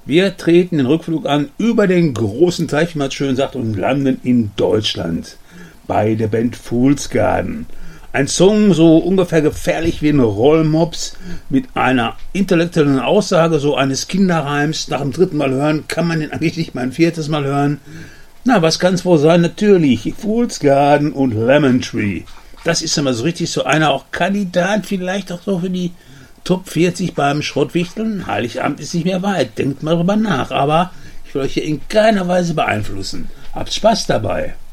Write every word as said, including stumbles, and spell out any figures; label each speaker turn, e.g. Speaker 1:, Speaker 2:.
Speaker 1: Wir treten den Rückflug an über den großen Teich, wie man schön sagt, und landen in Deutschland bei der Band Fool's Garden. Ein Song so ungefähr gefährlich wie ein Rollmops mit einer intellektuellen Aussage, so eines Kinderreims. Nach dem dritten Mal hören kann man den eigentlich nicht mal ein viertes Mal hören. Na, was kann's wohl sein? Natürlich Fool's Garden und Lemon Tree. Das ist immer so richtig so einer, auch Kandidat vielleicht auch so für die Top vierzig beim Schrottwichteln. Heiligabend ist nicht mehr weit, denkt mal drüber nach. Aber ich will euch hier in keiner Weise beeinflussen. Habt Spaß dabei.